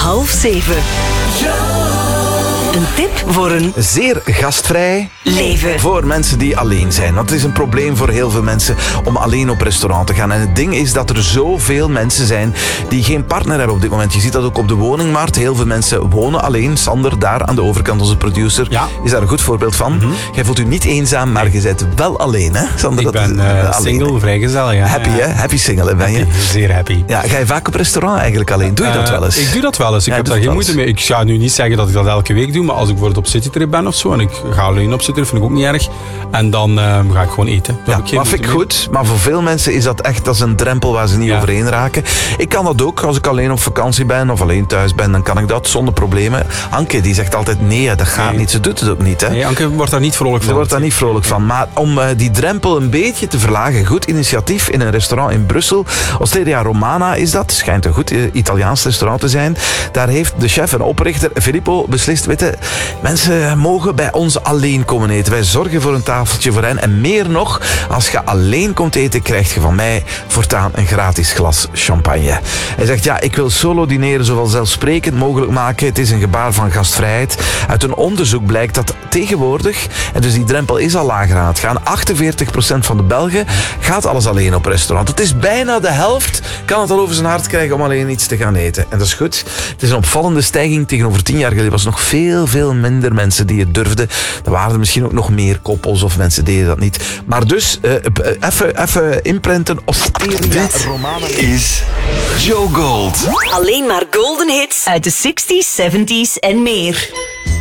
Een tip voor een zeer gastvrij leven. Voor mensen die alleen zijn. Want het is een probleem voor heel veel mensen om alleen op restaurant te gaan. En het ding is dat er zoveel mensen zijn die geen partner hebben op dit moment. Je ziet dat ook op de woningmarkt. Heel veel mensen wonen alleen. Sander, daar aan de overkant, onze producer, is daar een goed voorbeeld van. Mm-hmm. Jij voelt u niet eenzaam, maar je bent wel alleen, hè, Sander? Ik ben single, vrijgezel, ja. Happy, hè? Happy single, ben je? Zeer happy. Ja, ga je vaak op restaurant eigenlijk alleen? Doe je dat wel eens? Ik doe dat wel eens. Ik heb daar geen moeite mee. Ik ga nu niet zeggen dat ik dat elke week doe, maar als ik bijvoorbeeld op citytrip ben of zo en ik ga alleen op citytrip, vind ik ook niet erg. En dan ga ik gewoon eten. Ja, maar vind ik goed. Maar voor veel mensen is dat echt een drempel waar ze niet overheen raken. Ik kan dat ook. Als ik alleen op vakantie ben of alleen thuis ben, dan kan ik dat zonder problemen. Anke, die zegt altijd nee, dat gaat niet. Ze doet het ook niet. Hè? Nee, Anke wordt daar niet vrolijk van. Ze wordt daar niet vrolijk van. Maar om die drempel een beetje te verlagen, goed initiatief in een restaurant in Brussel. Osteria Romana is dat. Schijnt een goed Italiaans restaurant te zijn. Daar heeft de chef en oprichter Filippo beslist, mensen mogen bij ons alleen komen eten. Wij zorgen voor een tafeltje voor hen. En meer nog, als je alleen komt eten, krijg je van mij voortaan een gratis glas champagne. Hij zegt, ik wil solo dineren zo vanzelfsprekend mogelijk maken. Het is een gebaar van gastvrijheid. Uit een onderzoek blijkt dat tegenwoordig, en dus die drempel is al lager aan het gaan, 48% van de Belgen gaat alles alleen op restaurant. Het is bijna de helft, kan het al over zijn hart krijgen om alleen iets te gaan eten. En dat is goed. Het is een opvallende stijging. Tegenover 10 jaar geleden was nog veel minder mensen die het durfden. Er waren er misschien ook nog meer koppels of mensen deden dat niet. Maar dus, even inprenten. Osteria Romana is Joe Gold. Alleen maar golden hits uit de 60s, 70s en meer.